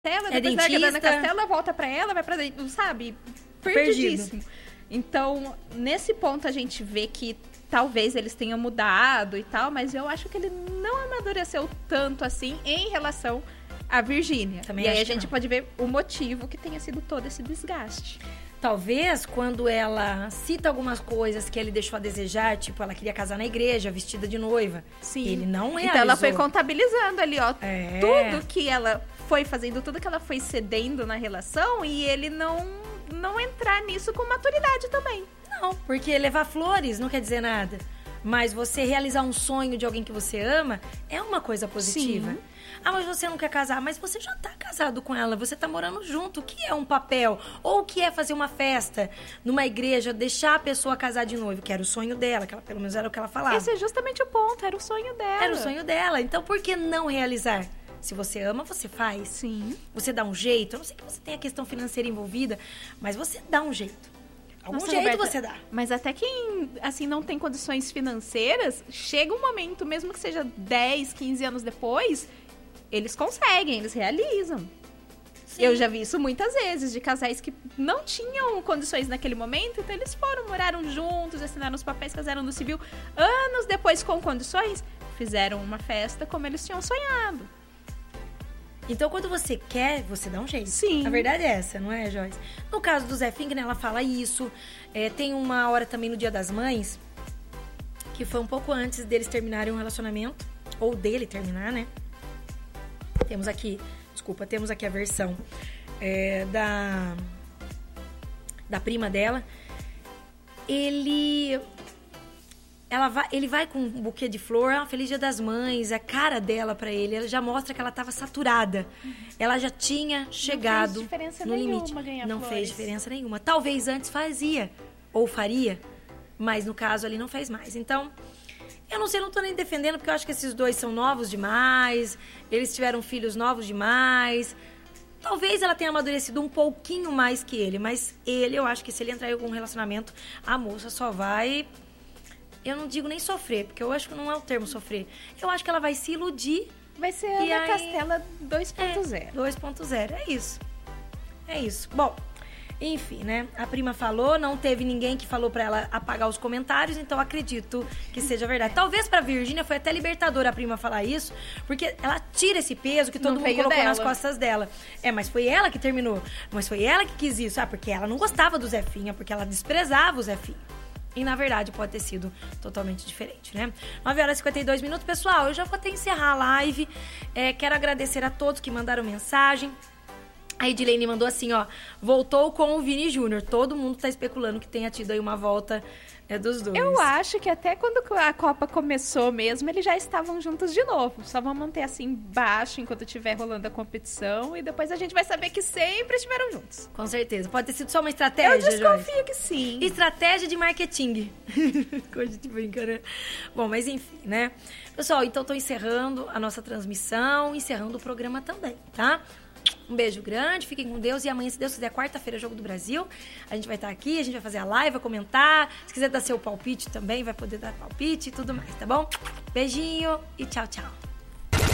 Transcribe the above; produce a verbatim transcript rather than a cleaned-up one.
Castela, é depois dentista. larga a Dana Castela, volta pra ela, vai pra dentro, sabe? Perdidíssimo. Perdido. Então, nesse ponto a gente vê que talvez eles tenham mudado e tal, mas eu acho que ele não amadureceu tanto assim em relação a Virgínia. Também e aí acho a gente não. pode ver o motivo que tenha sido todo esse desgaste. Talvez quando ela cita algumas coisas que ele deixou a desejar, tipo, ela queria casar na igreja, vestida de noiva. Sim. Ele não realizou. Então ela foi contabilizando ali, ó, É. tudo que ela foi fazendo, tudo que ela foi cedendo na relação, e ele não, não entrar nisso com maturidade também. Não, porque levar flores não quer dizer nada. Mas você realizar um sonho de alguém que você ama é uma coisa positiva. Sim. Ah, mas você não quer casar, mas você já tá casado com ela, você tá morando junto. O que é um papel? Ou o que é fazer uma festa numa igreja, deixar a pessoa casar de noivo, que era o sonho dela, que ela, pelo menos era o que ela falava. Esse é justamente o ponto, era o sonho dela. Era o sonho dela. Então, por que não realizar? Se você ama, você faz. Sim. Você dá um jeito. Eu não sei que você tem a questão financeira envolvida, mas você dá um jeito. Algum Nossa, jeito Roberta, você dá. Mas até quem, assim, não tem condições financeiras, chega um momento, mesmo que seja dez, quinze anos depois, eles conseguem, eles realizam. Sim. Eu já vi isso muitas vezes, de casais que não tinham condições naquele momento, então eles foram, moraram juntos, assinaram os papéis, casaram no civil. Anos depois, com condições, fizeram uma festa como eles tinham sonhado. Então, quando você quer, você dá um jeito. Sim. A verdade é essa, não é, Joyce? No caso do Zé Fink, né, ela fala isso. É, tem uma hora também no Dia das Mães, que foi um pouco antes deles terminarem um relacionamento, ou dele terminar, né? Temos aqui, desculpa, temos aqui a versão é, da, da prima dela. Ele... Ela vai, ele vai com um buquê de flor, ah, Feliz Dia das Mães, a cara dela pra ele, ela já mostra que ela tava saturada. Ela já tinha chegado fez diferença no nenhuma limite. ganhar Não flores. fez diferença nenhuma. Talvez antes fazia, ou faria, mas no caso ali não fez mais. Então, eu não sei, não tô nem defendendo, porque eu acho que esses dois são novos demais, eles tiveram filhos novos demais. Talvez ela tenha amadurecido um pouquinho mais que ele, mas ele, eu acho que se ele entrar em algum relacionamento, a moça só vai... Eu não digo nem sofrer, porque eu acho que não é o termo sofrer. Eu acho que ela vai se iludir. Vai ser E a Ana aí- Castela dois ponto zero. É, dois ponto zero, é isso. É isso. Bom, enfim, né? A prima falou, não teve ninguém que falou pra ela apagar os comentários, então acredito que seja verdade. Talvez pra Virgínia foi até libertador a prima falar isso, porque ela tira esse peso que todo Não mundo veio colocou dela. nas costas dela. É, mas foi ela que terminou. Mas foi ela que quis isso, sabe? Porque ela não gostava do Zefinha, porque ela desprezava o Zefinha. E, na verdade, pode ter sido totalmente diferente, né? nove horas e cinquenta e dois minutos. Pessoal, eu já vou até encerrar a live. É, quero agradecer a todos que mandaram mensagem. A Edilene mandou assim, ó. Voltou com o Vini Júnior. Todo mundo tá especulando que tenha tido aí uma volta é, dos dois. Eu acho que até quando a Copa começou mesmo, eles já estavam juntos de novo. Só vão manter assim baixo enquanto estiver rolando a competição. E depois a gente vai saber que sempre estiveram juntos. Com certeza. Pode ter sido só uma estratégia, Eu desconfio Joyce? que sim. Estratégia de marketing. Coisa de brinca, né? Bom, mas enfim, né? Pessoal, então tô encerrando a nossa transmissão, encerrando o programa também, tá? Um beijo grande, fiquem com Deus. E amanhã, se Deus quiser, quarta-feira, Jogo do Brasil. A gente vai estar aqui, a gente vai fazer a live, vai comentar. Se quiser dar seu palpite também, vai poder dar palpite e tudo mais, tá bom? Beijinho e tchau, tchau.